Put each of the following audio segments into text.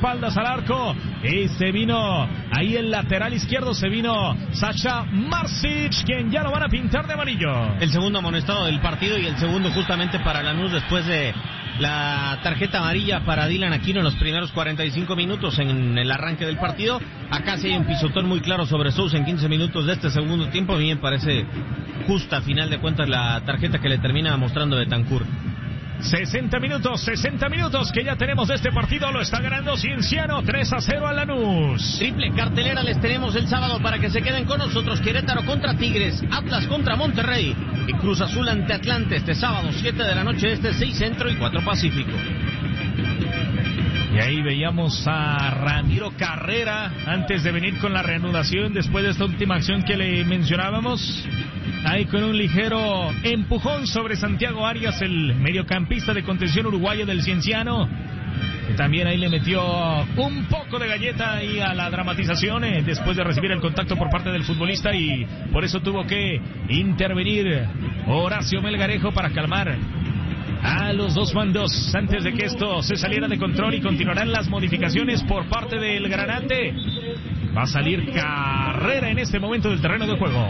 espaldas al arco y se vino ahí el lateral izquierdo, se vino Sasha Marsic, quien ya lo van a pintar de amarillo. El segundo amonestado del partido y el segundo justamente para Lanús después de la tarjeta amarilla para Dylan Aquino en los primeros 45 minutos en el arranque del partido. Acá sí hay un pisotón muy claro sobre Sousa en 15 minutos de este segundo tiempo. A mí me parece justa, a final de cuentas, la tarjeta que le termina mostrando Betancur. 60 minutos que ya tenemos de este partido. Lo está ganando Cienciano 3-0 a Lanús. Triple cartelera les tenemos el sábado para que se queden con nosotros. Querétaro contra Tigres, Atlas contra Monterrey y Cruz Azul ante Atlante este sábado 7 de la noche, 6 Centro y 4 Pacífico. Y ahí veíamos a Ramiro Carrera antes de venir con la reanudación después de esta última acción que le mencionábamos. Ahí con un ligero empujón sobre Santiago Arias, el mediocampista de contención uruguayo del Cienciano. También ahí le metió un poco de galleta ahí a la dramatización después de recibir el contacto por parte del futbolista, y por eso tuvo que intervenir Horacio Melgarejo para calmar a los dos bandos antes de que esto se saliera de control. Y continuarán las modificaciones por parte del Granate. Va a salir Carrera en este momento del terreno de juego.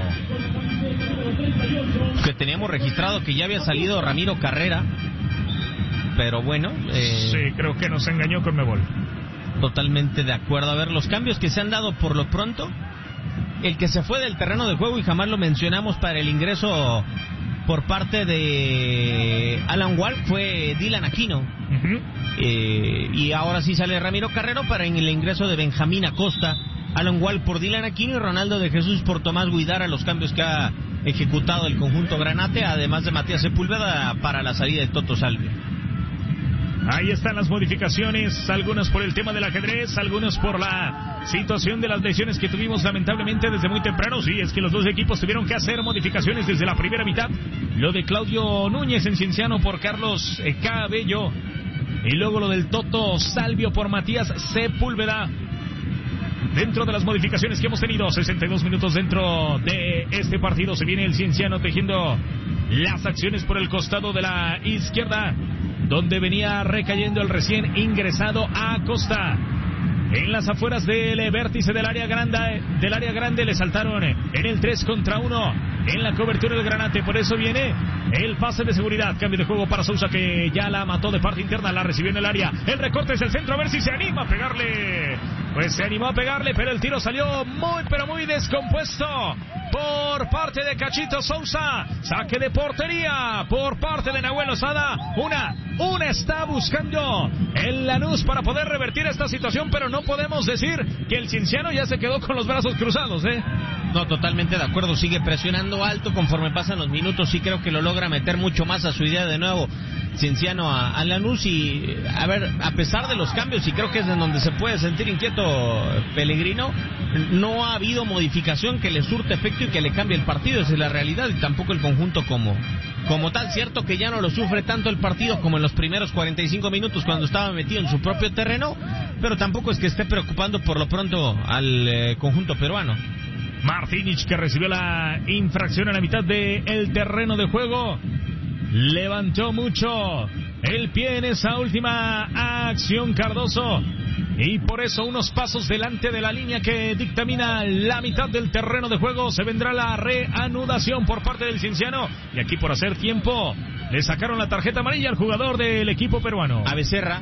Que teníamos registrado que ya había salido Ramiro Carrera, pero bueno, sí, creo que nos engañó Conmebol. Totalmente de acuerdo. A ver, los cambios que se han dado por lo pronto. El que se fue del terreno de juego y jamás lo mencionamos para el ingreso por parte de Alan Wall fue Dylan Aquino. Y ahora sí sale Ramiro Carrero para en el ingreso de Benjamín Acosta. Alan Wall por Dylan Aquino y Ronaldo de Jesús por Tomás Guidara, los cambios que ha ejecutado el conjunto Granate, además de Matías Sepúlveda para la salida de Toto Salvio. Ahí están las modificaciones, algunas por el tema del ajedrez, algunos por la situación de las lesiones que tuvimos lamentablemente desde muy temprano. Sí, es que los dos equipos tuvieron que hacer modificaciones desde la primera mitad. Lo de Claudio Núñez en Cienciano por Carlos Cabello, y luego lo del Toto Salvio por Matías Sepúlveda. Dentro de las modificaciones que hemos tenido, 62 minutos dentro de este partido, se viene el Cienciano tejiendo las acciones por el costado de la izquierda, donde venía recayendo el recién ingresado Acosta. En las afueras del vértice del área grande le saltaron en el 3 contra 1 en la cobertura del Granate. Por eso viene el pase de seguridad. Cambio de juego para Sousa, que ya la mató de parte interna, la recibió en el área. El recorte es el centro, a ver si se anima a pegarle. Pues se animó a pegarle, pero el tiro salió muy descompuesto por parte de Cachito Sousa. Saque de portería por parte de Nahuel Lozada. Una está buscando el Lanús para poder revertir esta situación, pero no podemos decir que el Cienciano ya se quedó con los brazos cruzados, No, totalmente de acuerdo, sigue presionando alto conforme pasan los minutos, sí creo que lo logra meter mucho más a su idea de nuevo Cienciano a Lanús. Y a ver, a pesar de los cambios, y creo que es en donde se puede sentir inquieto Pellegrino, no ha habido modificación que le surte efecto y que le cambie el partido, esa es la realidad, y tampoco el conjunto como tal. Cierto que ya no lo sufre tanto el partido como en los primeros 45 minutos cuando estaba metido en su propio terreno, pero tampoco es que esté preocupando por lo pronto al conjunto peruano. Martínez, que recibió la infracción a la mitad del terreno de juego, levantó mucho el pie en esa última acción Cardoso, y por eso unos pasos delante de la línea que dictamina la mitad del terreno de juego. Se vendrá la reanudación por parte del Cienciano, y aquí por hacer tiempo le sacaron la tarjeta amarilla al jugador del equipo peruano. A Becerra,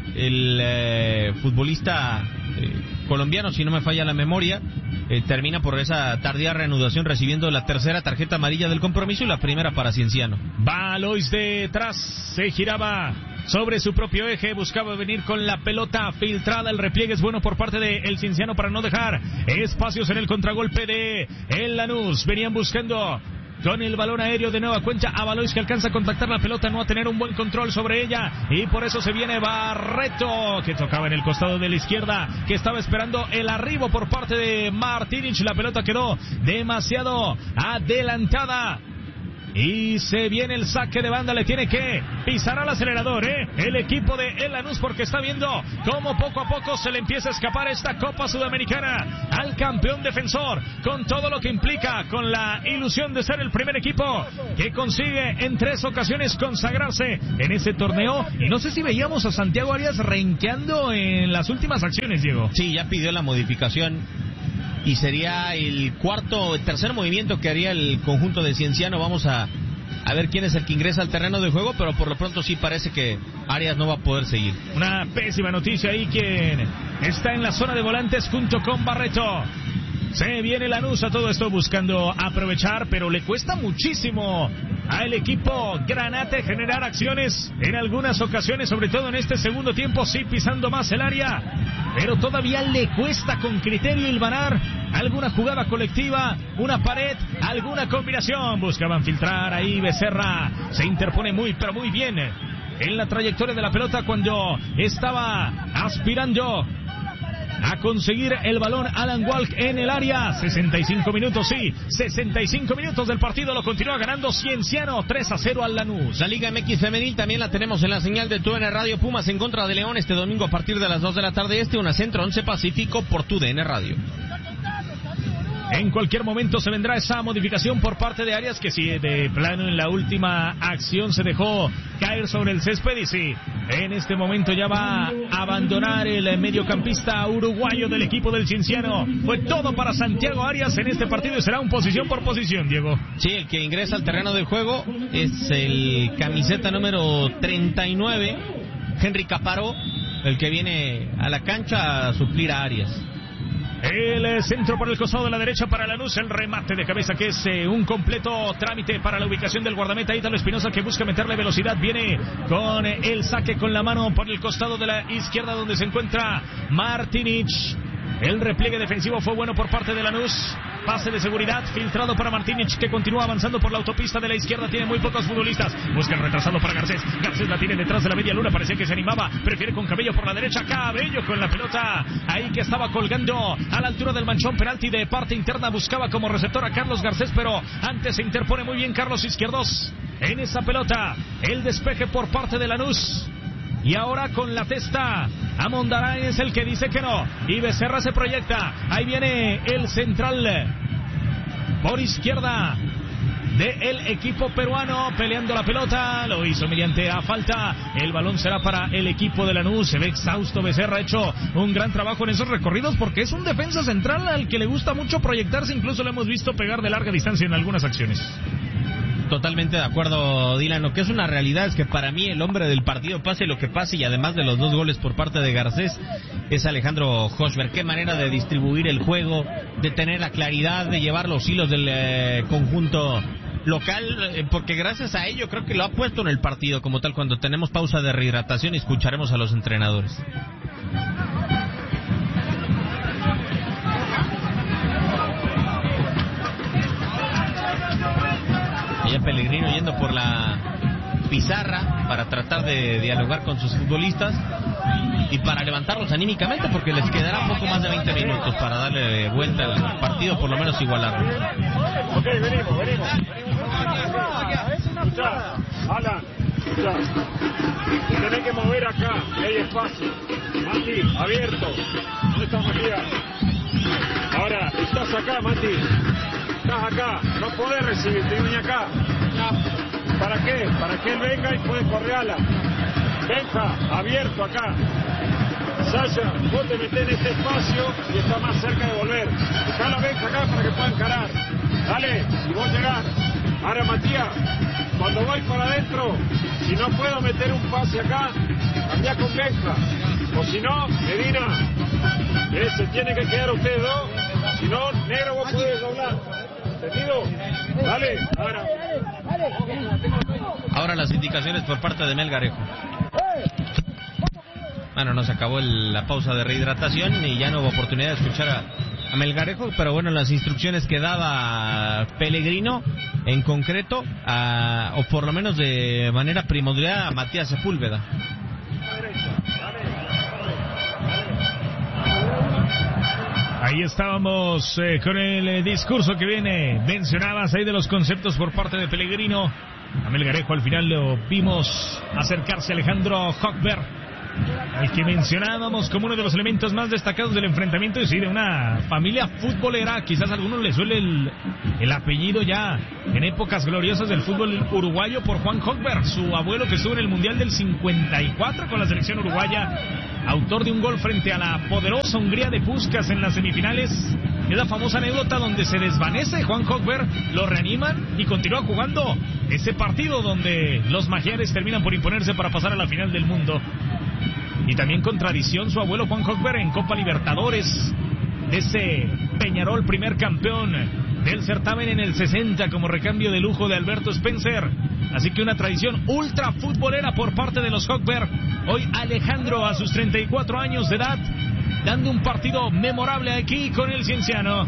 el futbolista colombiano, si no me falla la memoria, termina por esa tardía reanudación recibiendo la tercera tarjeta amarilla del compromiso y la primera para Cienciano. Valois detrás, se giraba sobre su propio eje, buscaba venir con la pelota filtrada. El repliegue es bueno por parte de el Cienciano para no dejar espacios en el contragolpe de el Lanús. Venían buscando con el balón aéreo de nueva cuenta a Valois, que alcanza a contactar la pelota, no a tener un buen control sobre ella, y por eso se viene Barreto, que tocaba en el costado de la izquierda, que estaba esperando el arribo por parte de Martínez. La pelota quedó demasiado adelantada. Y se viene el saque de banda, le tiene que pisar al acelerador, el equipo de El Lanús, porque está viendo cómo poco a poco se le empieza a escapar esta Copa Sudamericana al campeón defensor, con todo lo que implica, con la ilusión de ser el primer equipo que consigue en 3 ocasiones consagrarse en ese torneo. Y no sé si veíamos a Santiago Arias renqueando en las últimas acciones, Diego. Sí, ya pidió la modificación y sería el tercer movimiento que haría el conjunto de Cienciano. Vamos a ver quién es el que ingresa al terreno de juego, pero por lo pronto sí parece que Arias no va a poder seguir. Una pésima noticia ahí, quien está en la zona de volantes junto con Barreto. Se viene Lanús a todo esto buscando aprovechar, pero le cuesta muchísimo al equipo Granate generar acciones en algunas ocasiones, sobre todo en este segundo tiempo, sí pisando más el área, pero todavía le cuesta con criterio hilvanar alguna jugada colectiva, una pared, alguna combinación. Buscaban filtrar ahí, Becerra se interpone muy, pero muy bien en la trayectoria de la pelota cuando estaba aspirando a conseguir el balón Alan Walk en el área. 65 minutos, sí, 65 minutos del partido, lo continúa ganando Cienciano 3-0 al Lanús. La Liga MX Femenil también la tenemos en la señal de TUDN Radio. Pumas en contra de León este domingo a partir de las 2 de la tarde, 1 Centro, 11 Pacífico por TUDN Radio. En cualquier momento se vendrá esa modificación por parte de Arias, que si de plano en la última acción se dejó caer sobre el césped, y sí, en este momento ya va a abandonar el mediocampista uruguayo del equipo del Cienciano. Fue todo para Santiago Arias en este partido y será un posición por posición, Diego. Sí, el que ingresa al terreno del juego es el camiseta número 39, Henry Caparo, el que viene a la cancha a suplir a Arias. El centro por el costado de la derecha para Lanús, el remate de cabeza que es un completo trámite para la ubicación del guardameta Ítalo Espinosa, que busca meterle velocidad, viene con el saque con la mano por el costado de la izquierda donde se encuentra Martinic. El repliegue defensivo fue bueno por parte de Lanús. Pase de seguridad filtrado para Martinic, que continúa avanzando por la autopista de la izquierda. Tiene muy pocos futbolistas. Busca el retrasado para Garcés. Garcés la tiene detrás de la media luna. Parecía que se animaba. Prefiere con Cabello por la derecha. Cabello con la pelota ahí que estaba colgando a la altura del manchón. Penalti de parte interna. Buscaba como receptor a Carlos Garcés, pero antes se interpone muy bien Carlos Izquierdos en esa pelota. El despeje por parte de Lanús. Y ahora con la testa, Amondarán es el que dice que no. Y Becerra se proyecta. Ahí viene el central por izquierda del equipo peruano peleando la pelota. Lo hizo mediante a falta. El balón será para el equipo de Lanús. Se ve exhausto Becerra. Ha hecho un gran trabajo en esos recorridos porque es un defensa central al que le gusta mucho proyectarse. Incluso lo hemos visto pegar de larga distancia en algunas acciones. Totalmente de acuerdo, Dylan. Lo que es una realidad es que para mí el hombre del partido, pase lo que pase, y además de los 2 goles por parte de Garcés, es Alejandro Hochberg. Qué manera de distribuir el juego, de tener la claridad, de llevar los hilos del conjunto local, porque gracias a ello creo que lo ha puesto en el partido como tal. Cuando tenemos pausa de rehidratación, escucharemos a los entrenadores. Ya Pellegrino yendo por la pizarra para tratar de dialogar con sus futbolistas y para levantarlos anímicamente, porque les quedará poco más de 20 minutos para darle vuelta al partido, por lo menos igualarlo. Ok, venimos. Escuchá, Alan, escuchá. Te tenés que mover acá, que hay espacio. Mati, abierto. ¿Dónde está Matías? Ahora, estás acá, Mati. Estás acá, no podés recibir, te viene acá. ¿Para qué? Para que él venga y puede correr ala. Benja, abierto acá. Sasha, vos te metés en este espacio y está más cerca de volver. Dejá la Benja acá para que pueda encarar. Dale, y vos llegás. Ahora Matías, cuando voy para adentro, si no puedo meter un pase acá, cambia con Benja. O si no, Medina, se tiene que quedar ustedes dos. Si no, negro, vos podés doblar. ¿Entendido? Dale, ahora. Ahora las indicaciones por parte de Melgarejo. Bueno, nos acabó la pausa de rehidratación y ya no hubo oportunidad de escuchar a Melgarejo, pero bueno, las instrucciones que daba Pellegrino en concreto, o por lo menos de manera primordial, a Matías Sepúlveda. Ahí estábamos con el discurso que viene. Mencionabas ahí de los conceptos por parte de Pellegrino. A Melgarejo al final lo vimos acercarse a Alejandro Hochberg, al que mencionábamos como uno de los elementos más destacados del enfrentamiento, y sí, de una familia futbolera. Quizás a algunos les suele el apellido ya en épocas gloriosas del fútbol uruguayo por Juan Hochberg, su abuelo que estuvo en el Mundial del 54 con la selección uruguaya, autor de un gol frente a la poderosa Hungría de Puskás en las semifinales. Es la famosa anécdota donde se desvanece Juan Hochberg, lo reaniman y continúa jugando ese partido donde los magiares terminan por imponerse para pasar a la final del mundo. Y también con tradición su abuelo Juan Hochberg en Copa Libertadores, de ese Peñarol, primer campeón del certamen en el 60 como recambio de lujo de Alberto Spencer. Así que una tradición ultra futbolera por parte de los Hochberg. Hoy Alejandro, a sus 34 años de edad, dando un partido memorable aquí con el Cienciano.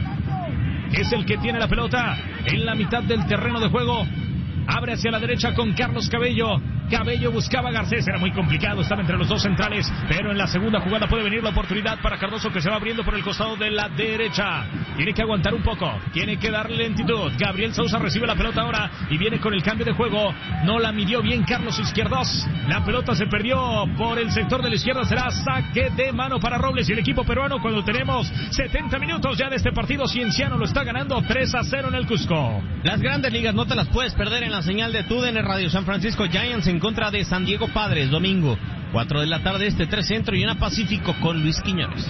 Es el que tiene la pelota en la mitad del terreno de juego. Abre hacia la derecha con Carlos Cabello. Cabello buscaba a Garcés, era muy complicado, estaba entre los dos centrales, pero en la segunda jugada puede venir la oportunidad para Cardoso, que se va abriendo por el costado de la derecha. Tiene que aguantar un poco, tiene que darle lentitud. Gabriel Sousa recibe la pelota ahora y viene con el cambio de juego. No la midió bien Carlos Izquierdos. La pelota se perdió por el sector de la izquierda, será saque de mano para Robles y el equipo peruano, cuando tenemos 70 minutos ya de este partido. Cienciano lo está ganando 3-0 en el Cusco. Las grandes ligas no te las puedes perder en la señal de TUDN Radio. San Francisco Giants en contra de San Diego Padres, domingo 4 de la tarde, 3 Centro y 1 Pacífico, con Luis Quiñones.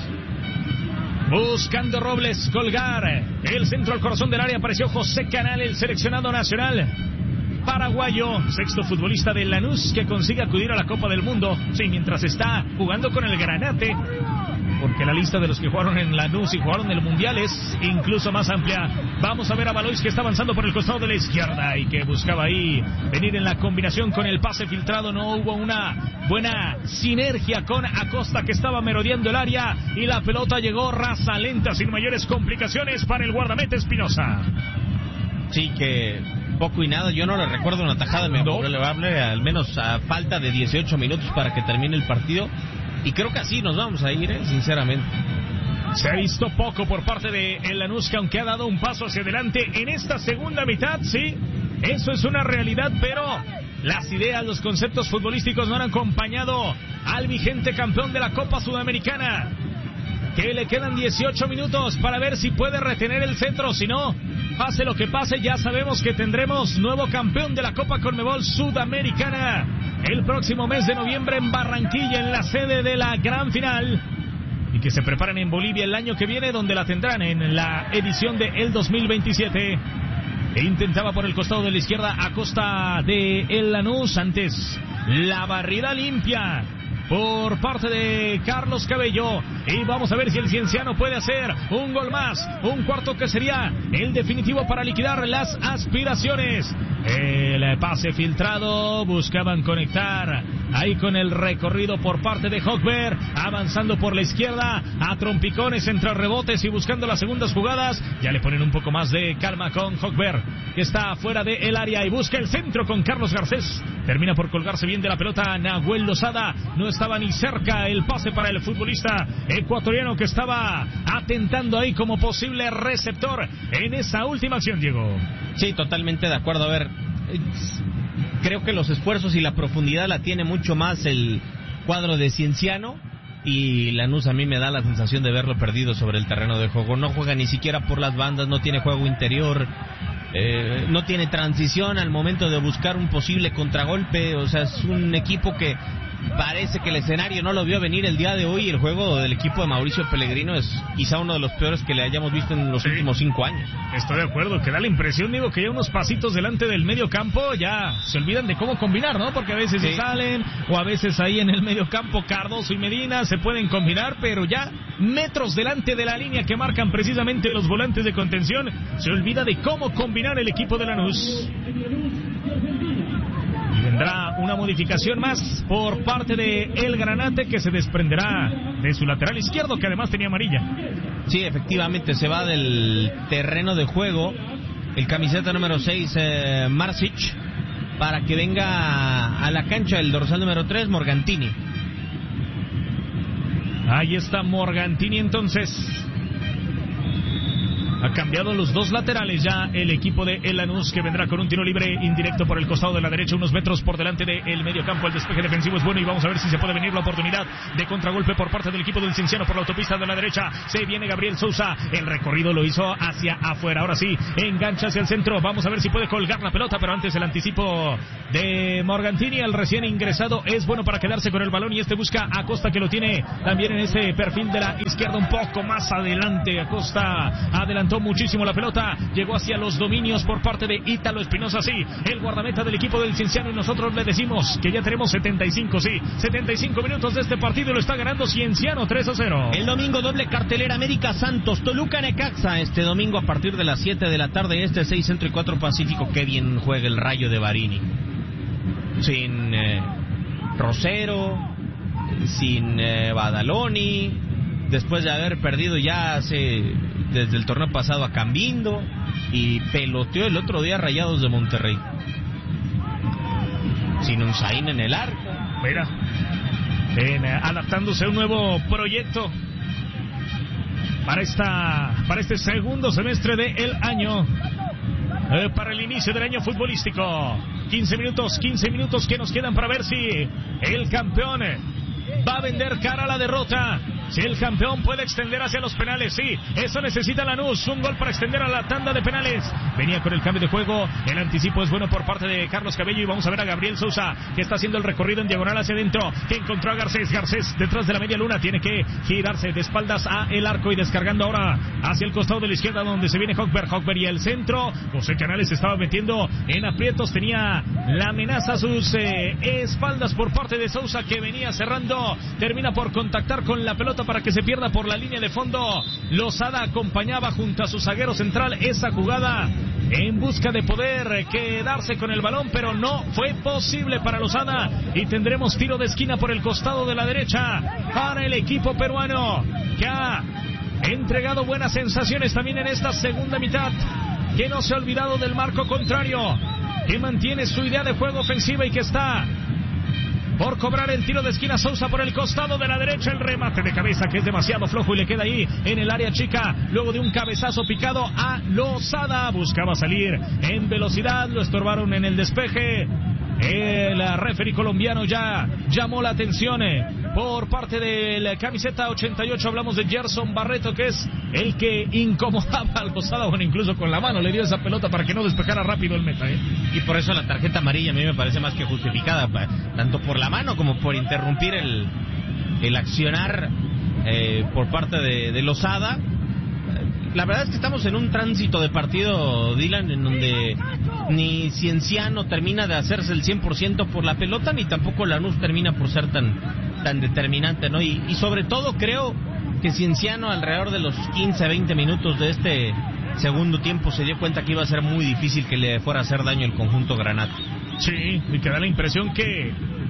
Buscando Robles colgar el centro al corazón del área, apareció José Canal, el seleccionado nacional paraguayo, sexto futbolista de Lanús que consigue acudir a la Copa del Mundo. Sí, mientras está jugando con el Granate, porque la lista de los que jugaron en Lanús y jugaron el Mundial es incluso más amplia. Vamos a ver a Valois, que está avanzando por el costado de la izquierda y que buscaba ahí venir en la combinación con el pase filtrado. No hubo una buena sinergia con Acosta, que estaba merodeando el área, y la pelota llegó rasa, lenta, sin mayores complicaciones para el guardameta Espinosa. Sí, que poco y nada, yo no le recuerdo una tajada memorable, al menos a falta de 18 minutos para que termine el partido. Y creo que así nos vamos a ir, sinceramente. Se ha visto poco por parte de el Lanús, que aunque ha dado un paso hacia adelante en esta segunda mitad, sí, eso es una realidad, pero las ideas, los conceptos futbolísticos no han acompañado al vigente campeón de la Copa Sudamericana, que le quedan 18 minutos para ver si puede retener el centro. Si no, pase lo que pase, ya sabemos que tendremos nuevo campeón de la Copa Conmebol Sudamericana el próximo mes de noviembre en Barranquilla, en la sede de la gran final, y que se preparan en Bolivia el año que viene, donde la tendrán en la edición de el 2027. E intentaba por el costado de la izquierda a costa de el Lanús, antes la barrida limpia por parte de Carlos Cabello, y vamos a ver si el Cienciano puede hacer un gol más, un cuarto que sería el definitivo para liquidar las aspiraciones. El pase filtrado, buscaban conectar ahí con el recorrido por parte de Hochberg, avanzando por la izquierda a trompicones entre rebotes y buscando las segundas jugadas. Ya le ponen un poco más de calma con Hochberg, que está fuera del área y busca el centro con Carlos Garcés. Termina por colgarse bien de la pelota Nahuel Lozada. No estaba ni cerca el pase para el futbolista ecuatoriano, que estaba atentando ahí como posible receptor en esa última acción, Diego. Sí, totalmente de acuerdo. A ver, creo que los esfuerzos y la profundidad la tiene mucho más el cuadro de Cienciano, y Lanús a mí me da la sensación de verlo perdido sobre el terreno de juego. No juega ni siquiera por las bandas, no tiene juego interior, no tiene transición al momento de buscar un posible contragolpe. O sea, es un equipo que parece que el escenario no lo vio venir el día de hoy. El juego del equipo de Mauricio Pellegrino es quizá uno de los peores que le hayamos visto en los últimos 5 años. Estoy de acuerdo, que da la impresión, digo, que ya unos pasitos delante del medio campo ya se olvidan de cómo combinar, ¿no? Porque a veces se salen, o a veces ahí en el medio campo Cardoso y Medina se pueden combinar, pero ya metros delante de la línea que marcan precisamente los volantes de contención, se olvida de cómo combinar el equipo de Lanús. Vendrá una modificación más por parte de el Granate, que se desprenderá de su lateral izquierdo, que además tenía amarilla. Sí, efectivamente, se va del terreno de juego el camiseta número 6, Marsic, para que venga a la cancha el dorsal número 3, Morgantini. Ahí está Morgantini entonces, Ha cambiado los dos laterales ya el equipo de el Lanús, que vendrá con un tiro libre indirecto por el costado de la derecha, unos metros por delante del mediocampo. El despeje defensivo es bueno y vamos a ver si se puede venir la oportunidad de contragolpe por parte del equipo del Cienciano por la autopista de la derecha. Se viene Gabriel Sousa, el recorrido lo hizo hacia afuera. Ahora sí, engancha hacia el centro. Vamos a ver si puede colgar la pelota, pero antes el anticipo de Morgantini, el recién ingresado, es bueno para quedarse con el balón y este busca a Acosta, que lo tiene también en ese perfil de la izquierda un poco más adelante. Acosta adelantó muchísimo la pelota, llegó hacia los dominios por parte de Ítalo Espinosa, sí, el guardameta del equipo del Cienciano, y nosotros le decimos que ya tenemos 75 minutos de este partido y lo está ganando Cienciano 3-0. El domingo doble cartelera: América Santos, Toluca Necaxa, este domingo a partir de las 7 de la tarde, 6 Centro y 4 Pacífico. Qué bien juega el Rayo de Barini, sin Rosero, sin Badaloni, después de haber perdido ya desde el torneo pasado a Cambindo, y peloteó el otro día Rayados de Monterrey sin un Zain en el arco. Mira, adaptándose a un nuevo proyecto para este segundo semestre del año, para el inicio del año futbolístico. 15 minutos que nos quedan para ver si el campeón va a vender cara a la derrota, si el campeón puede extender hacia los penales. Sí, eso necesita Lanús, un gol para extender a la tanda de penales. Venía con el cambio de juego, el anticipo es bueno por parte de Carlos Cabello, y vamos a ver a Gabriel Sousa, que está haciendo el recorrido en diagonal hacia adentro, que encontró a Garcés detrás de la media luna, tiene que girarse de espaldas a el arco y descargando ahora hacia el costado de la izquierda, donde se viene Hochberg y el centro. José Canales se estaba metiendo en aprietos, tenía la amenaza a sus espaldas por parte de Sousa, que venía cerrando, termina por contactar con la pelota para que se pierda por la línea de fondo. Lozada acompañaba junto a su zaguero central esa jugada en busca de poder quedarse con el balón, pero no fue posible para Lozada, y tendremos tiro de esquina por el costado de la derecha para el equipo peruano, que ha entregado buenas sensaciones también en esta segunda mitad, que no se ha olvidado del marco contrario, que mantiene su idea de juego ofensiva y que está por cobrar el tiro de esquina. Sousa por el costado de la derecha, el remate de cabeza que es demasiado flojo y le queda ahí en el área chica, luego de un cabezazo picado a Lozada. Buscaba salir en velocidad, lo estorbaron en el despeje. El referee colombiano ya llamó la atención por parte del camiseta 88. Hablamos de Gerson Barreto, que es el que incomodaba a Lozada, bueno, incluso con la mano le dio esa pelota para que no despejara rápido el meta, y por eso la tarjeta amarilla a mí me parece más que justificada, tanto por la mano como por interrumpir el accionar por parte de Lozada. La verdad es que estamos en un tránsito de partido, Dylan, en donde ni Cienciano termina de hacerse el 100% por la pelota, ni tampoco Lanús termina por ser tan determinante, ¿no? Y sobre todo creo que Cienciano alrededor de los 15-20 minutos de este segundo tiempo se dio cuenta que iba a ser muy difícil que le fuera a hacer daño el conjunto granate. Sí, y que da la impresión que,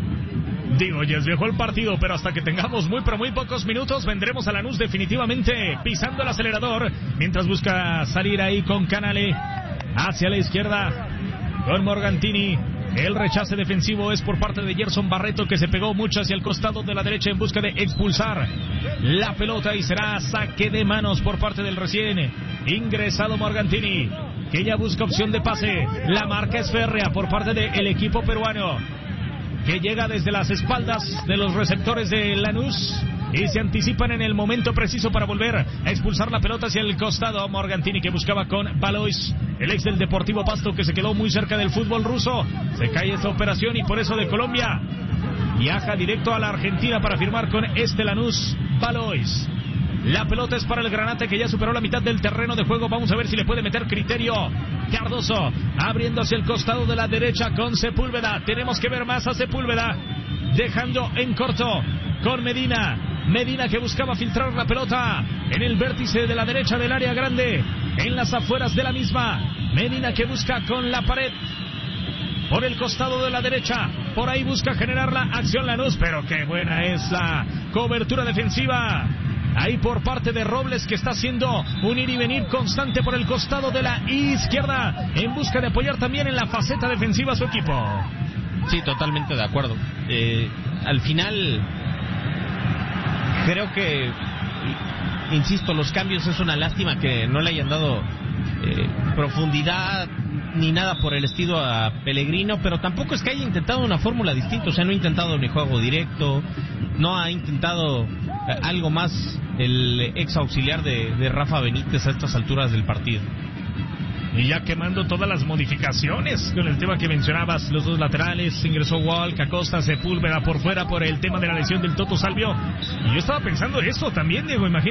ya se dejó el partido, pero hasta que tengamos muy pocos minutos vendremos a Lanús definitivamente pisando el acelerador, mientras busca salir ahí con Canale hacia la izquierda con Morgantini. El rechace defensivo es por parte de Gerson Barreto, que se pegó mucho hacia el costado de la derecha en busca de expulsar la pelota, y será saque de manos por parte del recién ingresado Morgantini, que ya busca opción de pase. La marca es férrea por parte del equipo peruano, que llega desde las espaldas de los receptores de Lanús y se anticipan en el momento preciso para volver a expulsar la pelota hacia el costado. Morgantini, que buscaba con Valois, el ex del Deportivo Pasto, que se quedó muy cerca del fútbol ruso. Se cae esta operación y por eso de Colombia viaja directo a la Argentina para firmar con este Lanús. Valois. La pelota es para el Granate, que ya superó la mitad del terreno de juego. Vamos a ver si le puede meter criterio Cardoso, abriendo hacia el costado de la derecha con Sepúlveda. Tenemos que ver más a Sepúlveda, dejando en corto con Medina, que buscaba filtrar la pelota en el vértice de la derecha del área grande, en las afueras de la misma. Medina, que busca con la pared por el costado de la derecha, por ahí busca generar la acción Lanús, pero qué buena es la cobertura defensiva ahí por parte de Robles, que está haciendo un ir y venir constante por el costado de la izquierda en busca de apoyar también en la faceta defensiva a su equipo. Sí, totalmente de acuerdo. Al final creo que insisto, los cambios es una lástima que no le hayan dado profundidad ni nada por el estilo a Pellegrino, pero tampoco es que haya intentado una fórmula distinta. O sea, no ha intentado ni juego directo, no ha intentado algo más el ex auxiliar de Rafa Benítez a estas alturas del partido. Y ya quemando todas las modificaciones con el tema que mencionabas, los dos laterales, ingresó Walk, Acosta, Sepúlveda por fuera por el tema de la lesión del Toto Salvio. Y yo estaba pensando eso también, Diego, imagínate.